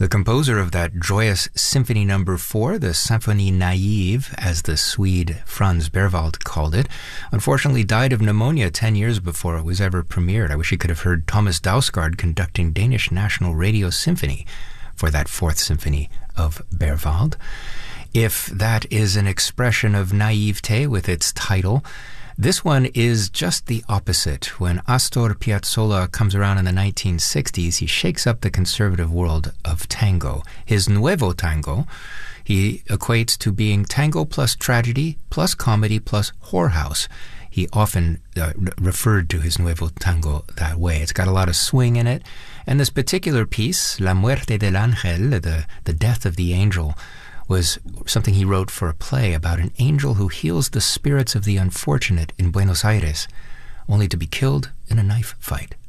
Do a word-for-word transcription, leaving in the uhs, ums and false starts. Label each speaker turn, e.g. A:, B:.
A: The composer of that joyous Symphony Number Four, the Symphonie Naïve, as the Swede Franz Berwald called it, unfortunately died of pneumonia ten years before it was ever premiered. I wish he could have heard Thomas Dausgaard conducting Danish National Radio Symphony for that Fourth Symphony of Berwald. If that is an expression of naivete with its title, this one is just the opposite. When Astor Piazzolla comes around in the nineteen sixties, he shakes up the conservative world of tango. His Nuevo Tango he equates to being tango plus tragedy plus comedy plus whorehouse. He often uh, referred to his Nuevo Tango that way. It's got a lot of swing in it. And this particular piece, La Muerte del Ángel, the, the death of the angel, was something he wrote for a play about an angel who heals the spirits of the unfortunate in Buenos Aires, only to be killed in a knife fight.